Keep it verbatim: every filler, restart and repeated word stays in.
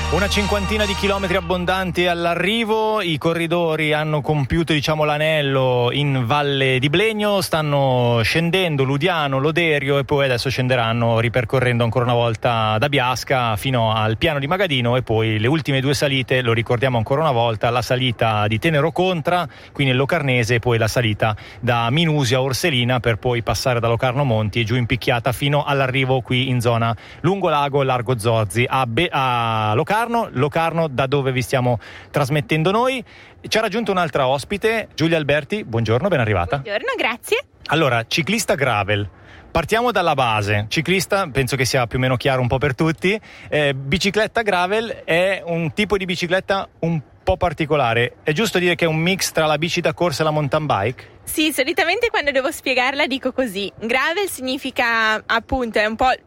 Una cinquantina di chilometri abbondanti all'arrivo, i corridori hanno compiuto diciamo l'anello in Valle di Blegno, stanno scendendo Ludiano, Loderio e poi adesso scenderanno ripercorrendo ancora una volta da Biasca fino al piano di Magadino e poi le ultime due salite, lo ricordiamo ancora una volta, la salita di Tenero Contra, qui nel Locarnese e poi la salita da Minusia a Orselina per poi passare da Locarno Monti e giù in picchiata fino all'arrivo qui in zona Lungolago, Largo Zorzi a, Be- a Locarno. Locarno da dove vi stiamo trasmettendo noi. Ci ha raggiunto un'altra ospite, Giulia Alberti, buongiorno, ben arrivata. Buongiorno, grazie. Allora, ciclista gravel, partiamo dalla base, ciclista penso che sia più o meno chiaro un po' per tutti, eh, bicicletta gravel è un tipo di bicicletta un po' particolare, è giusto dire che è un mix tra la bici da corsa e la mountain bike? Sì, solitamente quando devo spiegarla dico così. Gravel significa appunto è un po'